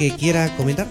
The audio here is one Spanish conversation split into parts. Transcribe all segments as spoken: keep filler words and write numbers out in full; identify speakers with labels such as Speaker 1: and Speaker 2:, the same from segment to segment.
Speaker 1: que quiera comentar.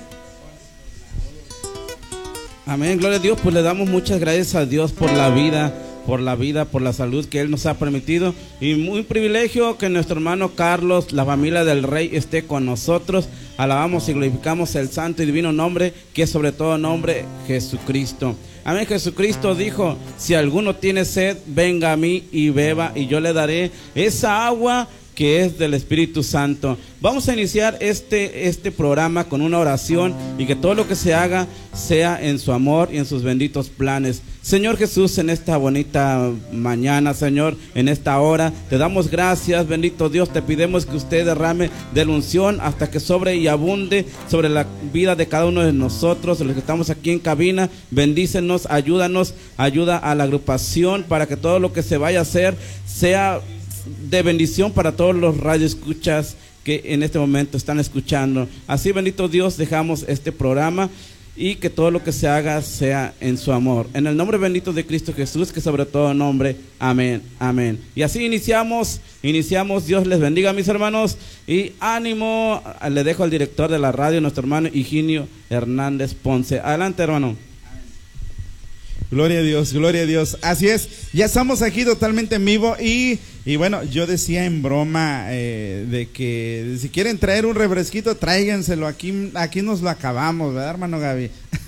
Speaker 2: Amén, gloria a Dios. Pues le damos muchas gracias a Dios por la vida, por la vida, por la salud que Él nos ha permitido. Y muy privilegio que nuestro hermano Carlos, la familia del Rey, esté con nosotros. Alabamos y glorificamos el santo y divino nombre, que es sobre todo nombre, Jesucristo. Amén. Jesucristo dijo: si alguno tiene sed, venga a mí y beba, y yo le daré esa agua que es del Espíritu Santo. Vamos a iniciar este, este programa con una oración, y que todo lo que se haga sea en su amor y en sus benditos planes. Señor Jesús, en esta bonita mañana, Señor, en esta hora, te damos gracias, bendito Dios. Te pedimos que usted derrame de la unción hasta que sobre y abunde sobre la vida de cada uno de nosotros, los que estamos aquí en cabina. Bendícenos, ayúdanos, ayuda a la agrupación para que todo lo que se vaya a hacer sea de bendición para todos los radioescuchas que en este momento están escuchando. Así, bendito Dios, dejamos este programa, y que todo lo que se haga sea en su amor. En el nombre bendito de Cristo Jesús, que sobre todo nombre. Amén, amén. Y así iniciamos, iniciamos. Dios les bendiga, mis hermanos, y ánimo. Le dejo al director de la radio, nuestro hermano Higinio Hernández Ponce. Adelante, hermano.
Speaker 3: Gloria a Dios, gloria a Dios. Así es, ya estamos aquí totalmente en vivo. Y, y bueno, yo decía en broma eh, de que si quieren traer un refresquito, tráiganselo. Aquí, aquí nos lo acabamos, ¿verdad, hermano Gaby?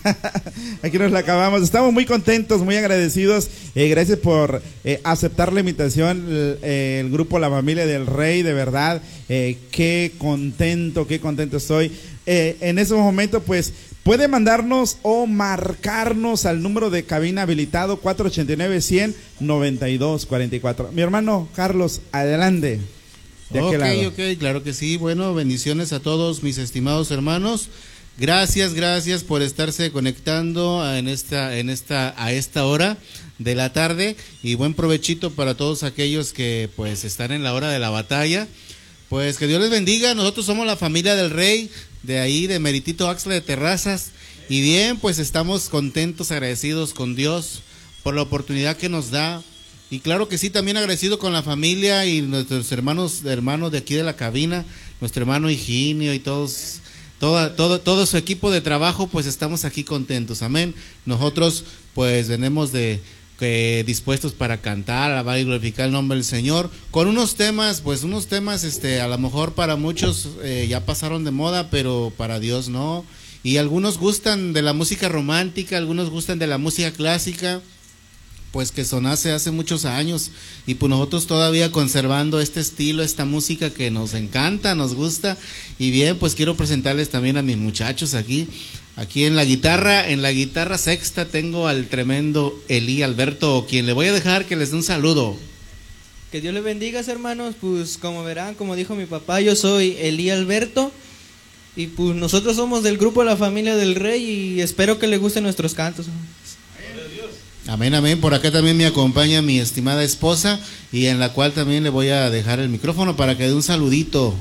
Speaker 3: Aquí nos lo acabamos. Estamos muy contentos, muy agradecidos. Eh, gracias por eh, aceptar la invitación, el, eh, el grupo La Familia del Rey. De verdad, eh, qué contento, qué contento estoy. Eh, en ese momento, pues, puede mandarnos o marcarnos al número de cabina habilitado cuatro ochenta y nueve, cien, noventa y dos cuarenta y cuatro. Mi hermano Carlos, adelante. De
Speaker 4: ok,
Speaker 3: aquel lado.
Speaker 4: ok, claro que sí. Bueno, bendiciones a todos mis estimados hermanos. Gracias, gracias por estarse conectando en esta, en esta, a esta hora de la tarde, y buen provechito para todos aquellos que pues están en la hora de la batalla. Pues que Dios les bendiga. Nosotros somos la Familia del Rey, de ahí de Meritito Axtla de Terrazas, y bien, pues estamos contentos, agradecidos con Dios por la oportunidad que nos da, y claro que sí, también agradecido con la familia y nuestros hermanos, hermanos de aquí de la cabina, nuestro hermano Higinio y todos, toda, todo, todo su equipo de trabajo. Pues estamos aquí contentos, amén. Nosotros pues venimos de que dispuestos para cantar, alabar y glorificar el nombre del Señor, con unos temas, pues unos temas, este, a lo mejor para muchos eh, ya pasaron de moda, pero para Dios no. Y algunos gustan de la música romántica, algunos gustan de la música clásica, pues que sonase hace muchos años, y pues nosotros todavía conservando este estilo, esta música que nos encanta, nos gusta. Y bien, pues quiero presentarles también a mis muchachos aquí. Aquí en la guitarra, en la guitarra sexta tengo al tremendo Elí Alberto, quien le voy a dejar que les dé un saludo.
Speaker 5: Que Dios les bendiga, hermanos. Pues como verán, como dijo mi papá, yo soy Elí Alberto, y pues nosotros somos del grupo La Familia del Rey, y espero que les gusten nuestros cantos.
Speaker 4: Amén, amén. Por acá también me acompaña mi estimada esposa, y en la cual también le voy a dejar el micrófono para que dé un saludito.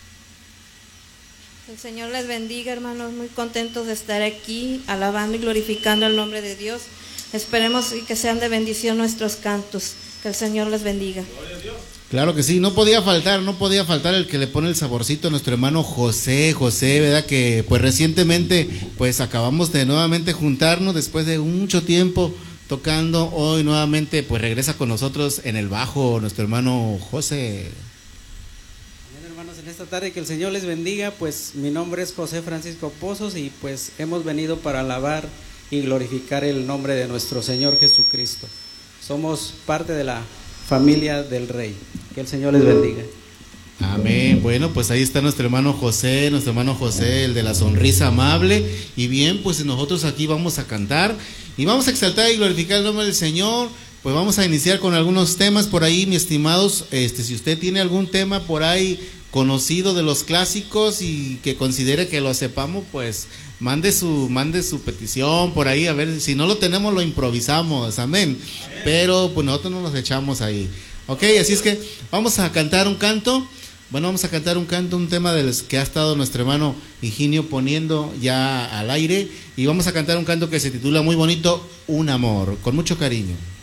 Speaker 6: El Señor les bendiga, hermanos, muy contentos de estar aquí, alabando y glorificando el nombre de Dios. Esperemos que sean de bendición nuestros cantos. Que el Señor les bendiga.
Speaker 4: Claro que sí, no podía faltar, no podía faltar el que le pone el saborcito a nuestro hermano José, José, ¿verdad? Que pues recientemente pues acabamos de nuevamente juntarnos después de mucho tiempo tocando. Hoy nuevamente pues regresa con nosotros en el bajo nuestro hermano José.
Speaker 7: En esta tarde que el Señor les bendiga. Pues mi nombre es José Francisco Pozos, y pues hemos venido para alabar y glorificar el nombre de nuestro Señor Jesucristo. Somos parte de la familia del Rey. Que el Señor les bendiga.
Speaker 4: Amén. Bueno, pues ahí está nuestro hermano José, nuestro hermano José, el de la sonrisa amable. Y bien, pues nosotros aquí vamos a cantar y vamos a exaltar y glorificar el nombre del Señor. Pues vamos a iniciar con algunos temas por ahí, mis estimados. Este, si usted tiene algún tema por ahí conocido de los clásicos y que considere que lo sepamos, pues mande su mande su petición por ahí, a ver si no lo tenemos lo improvisamos, amén. Pero pues nosotros no nos echamos ahí. Ok, así es que vamos a cantar un canto. Bueno, vamos a cantar un canto, un tema de los que ha estado nuestro hermano Higinio poniendo ya al aire, y vamos a cantar un canto que se titula muy bonito, Un Amor, con mucho cariño.